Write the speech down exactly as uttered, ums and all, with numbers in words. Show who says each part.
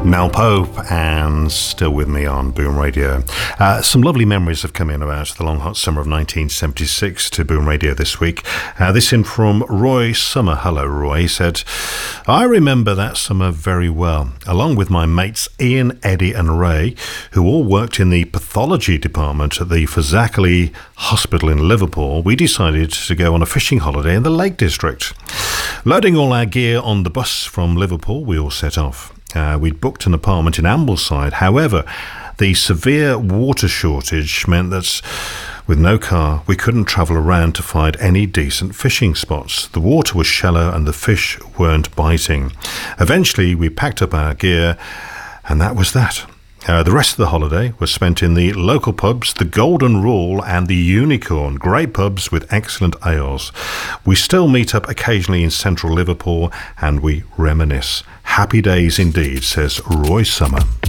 Speaker 1: Mel Pope, and still with me on Boom Radio. Uh, some lovely memories have come in about the long hot summer of nineteen seventy-six to Boom Radio this week. Uh, this in from Roy Summer. Hello, Roy. He said, I remember that summer very well, along with my mates Ian, Eddie and Ray, who all worked in the pathology department at the Fazakerley Hospital in Liverpool. We decided to go on a fishing holiday in the Lake District. Loading all our gear on the bus from Liverpool, we all set off. Uh, we'd booked an apartment in Ambleside. However, the severe water shortage meant that with no car, we couldn't travel around to find any decent fishing spots. The water was shallow and the fish weren't biting. Eventually, we packed up our gear, and that was that. Uh, the rest of the holiday was spent in the local pubs, the Golden Rule and the Unicorn, great pubs with excellent ales. We still meet up occasionally in central Liverpool and we reminisce. Happy days indeed, says Roy Summer.